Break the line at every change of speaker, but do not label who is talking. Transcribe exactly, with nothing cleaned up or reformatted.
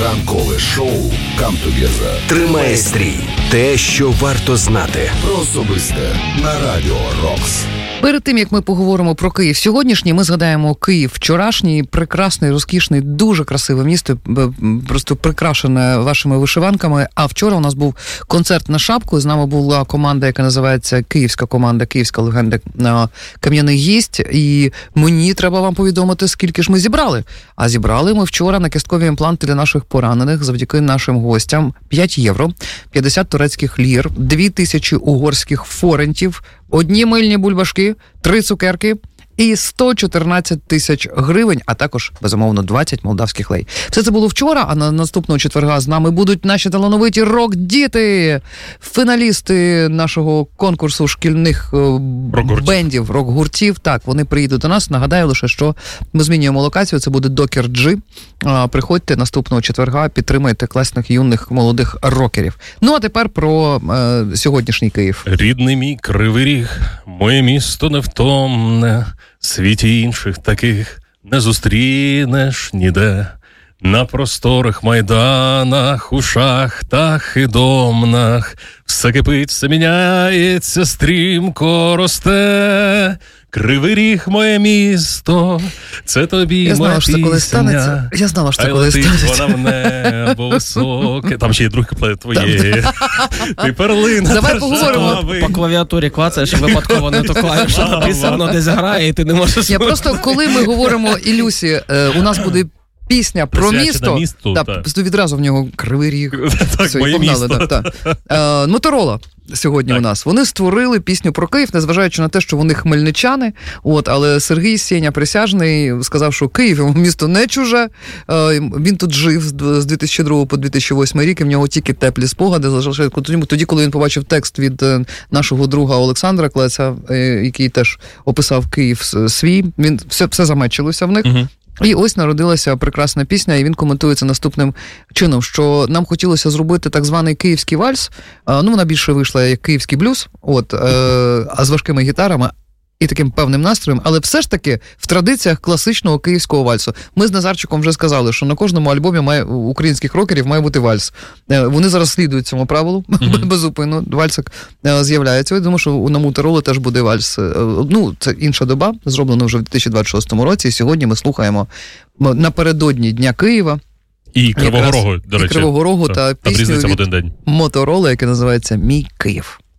Ранкове шоу «Come Together»
тримає стрій. Те, що варто знати.
Про особисте на Радіо Рокс.
Перед тим, як ми поговоримо про Київ сьогоднішній, ми згадаємо Київ вчорашній, прекрасний, розкішний, дуже красиве місто, просто прикрашене вашими вишиванками. А вчора у нас був концерт на Шапку, з нами була команда, яка називається Київська команда, Київська легенда Кам'яний гість. І мені треба вам повідомити, скільки ж ми зібрали. А зібрали ми вчора на кісткові імпланти для наших поранених завдяки нашим гостям п'ять євро, п'ятдесят турецьких лір, дві тисячі угорських форентів, одні мильні бульбашки, три цукерки і сто чотирнадцять тисяч гривень, а також, безумовно, двадцять молдавських лей. Все це було вчора, а на наступного четверга з нами будуть наші талановиті рок-діти, фіналісти нашого конкурсу шкільних рок-гуртів. бендів, рок-гуртів. Так, вони приїдуть до нас. Нагадаю лише, що ми змінюємо локацію, це буде Докер Джі. Приходьте наступного четверга, підтримайте класних, юних, молодих рокерів. Ну, а тепер про е, сьогоднішній Київ.
Рідний мій Кривий Ріг, моє місто невтомне, світі інших таких не зустрінеш ніде. На просторих майданах, у шахтах і домнах все кипить, все міняється, стрімко росте. Кривий Ріг, моє місто, це тобі
я знала,
моя
що це коли станеться. Я знала, що це коли станеться.
Вона в небо високе. Там ще є друге пле твоє. Ти перлина.
Давай поговоримо.
По клавіатурі клацаєш, випадково не то клавіша, тобі все одно десь грає, і ти не можеш...
Я просто, коли ми говоримо, Ілюсі, у нас буде пісня про місто,
місту,
та,
так.
відразу в нього Кривий Ріг.
Так,
все,
моє
погнали,
місто.
Так, так. Е, Моторола сьогодні
так.
у нас. Вони створили пісню про Київ, незважаючи на те, що вони хмельничани, от, але Сергій Сєня Присяжний сказав, що Київ йому місто не чуже. Е, він тут жив з дві тисячі другого по дві тисячі восьмий рік, і в нього тільки теплі спогади залишилися. Тоді, коли він побачив текст від нашого друга Олександра Клеца, який теж описав Київ свій, він все, все замечилося в них. Угу. І ось народилася прекрасна пісня, і він коментується наступним чином, що нам хотілося зробити так званий київський вальс, ну вона більше вийшла як київський блюз, от, а з важкими гітарами і таким певним настроєм, але все ж таки в традиціях класичного київського вальсу. Ми з Назарчиком вже сказали, що на кожному альбомі має, українських рокерів має бути вальс. Вони зараз слідують цьому правилу, mm-hmm. безупинно, вальсик з'являється. Я думаю, що на Мотороли теж буде вальс. Ну, це інша доба, зроблено вже в дві тисячі двадцять шостому році, і сьогодні ми слухаємо напередодні Дня Києва.
І Кривого Рогу, до речі.
І Кривого Рогу та,
та
пісню від
в один день.
Мотороли, яка називається «Мій Київ».